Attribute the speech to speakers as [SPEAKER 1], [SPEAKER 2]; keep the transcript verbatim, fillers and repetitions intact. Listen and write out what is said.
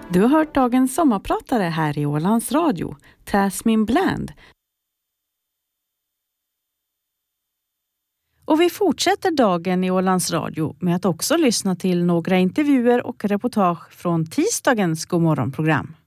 [SPEAKER 1] Du har hört dagens sommarpratare här i Ålands Radio, Tasmin Bland. Och vi fortsätter dagen i Ålands Radio med att också lyssna till några intervjuer och reportage från tisdagens Godmorgonprogram.